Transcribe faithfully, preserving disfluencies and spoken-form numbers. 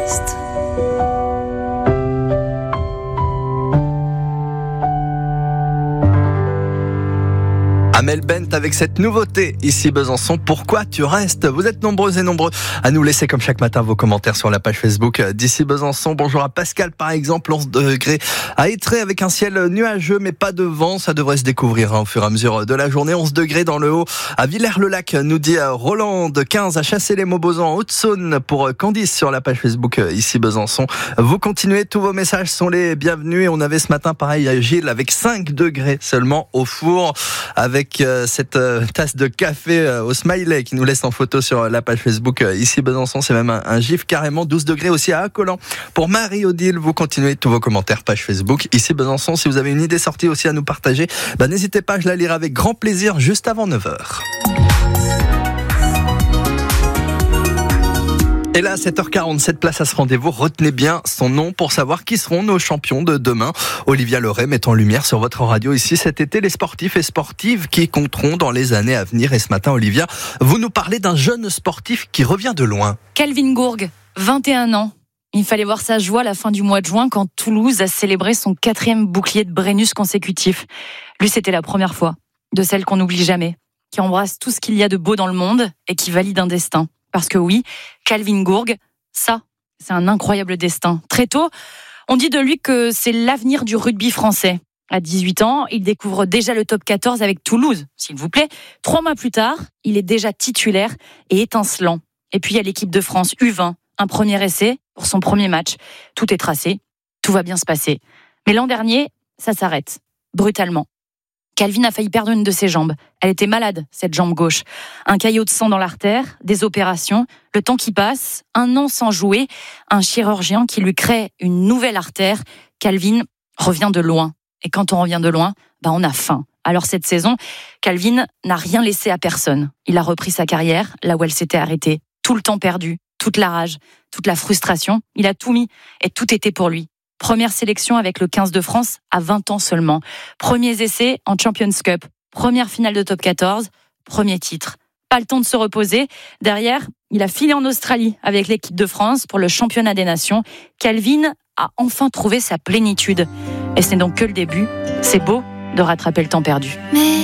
reste. Amel Bent avec cette nouveauté ici Besançon. Pourquoi tu restes? Vous êtes nombreux et nombreux à nous laisser comme chaque matin vos commentaires sur la page Facebook d'ici Besançon. Bonjour à Pascal par exemple, onze degrés à Étré avec un ciel nuageux mais pas de vent. Ça devrait se découvrir hein, au fur et à mesure de la journée. onze degrés dans le haut à Villers-le-Lac, nous dit Roland. quinze à Chasselet-Maubousan en Haute-Saône pour Candice sur la page Facebook ici Besançon. Vous continuez, tous vos messages sont les bienvenus. Et on avait ce matin pareil à Gilles avec cinq degrés seulement au four avec cette tasse de café au smiley qui nous laisse en photo sur la page Facebook ici Besançon. C'est même un, un gif carrément. douze degrés aussi à Accolant. Pour Marie-Odile, vous continuez tous vos commentaires page Facebook ici Besançon. Si vous avez une idée sortie aussi à nous partager, bah, n'hésitez pas, je la lirai avec grand plaisir juste avant neuf heures. Et là, sept heures quarante-sept, place à ce rendez-vous. Retenez bien son nom pour savoir qui seront nos champions de demain. Olivia Leray met en lumière sur votre radio ici cet été les sportifs et sportives qui compteront dans les années à venir. Et ce matin, Olivia, vous nous parlez d'un jeune sportif qui revient de loin. Kelvin Gourg, vingt et un ans. Il fallait voir sa joie à la fin du mois de juin quand Toulouse a célébré son quatrième bouclier de Brennus consécutif. Lui, c'était la première fois, de celle qu'on n'oublie jamais, qui embrasse tout ce qu'il y a de beau dans le monde et qui valide un destin. Parce que oui, Kelvin Gourg, ça, c'est un incroyable destin. Très tôt, on dit de lui que c'est l'avenir du rugby français. À dix-huit ans, il découvre déjà le top quatorze avec Toulouse, s'il vous plaît. Trois mois plus tard, il est déjà titulaire et étincelant. Et puis il y a l'équipe de France U vingt, un premier essai pour son premier match. Tout est tracé, tout va bien se passer. Mais l'an dernier, ça s'arrête, brutalement. Kelvin a failli perdre une de ses jambes. Elle était malade, cette jambe gauche. Un caillot de sang dans l'artère, des opérations, le temps qui passe, un an sans jouer, un chirurgien qui lui crée une nouvelle artère. Kelvin revient de loin. Et quand on revient de loin, bah on a faim. Alors cette saison, Kelvin n'a rien laissé à personne. Il a repris sa carrière là où elle s'était arrêtée. Tout le temps perdu, toute la rage, toute la frustration. Il a tout mis et tout était pour lui. Première sélection avec le quinze de France à vingt ans seulement. Premiers essais en Champions Cup. Première finale de top quatorze. Premier titre. Pas le temps de se reposer. Derrière, il a filé en Australie avec l'équipe de France pour le championnat des nations. Kelvin a enfin trouvé sa plénitude. Et ce n'est donc que le début. C'est beau de rattraper le temps perdu. Mais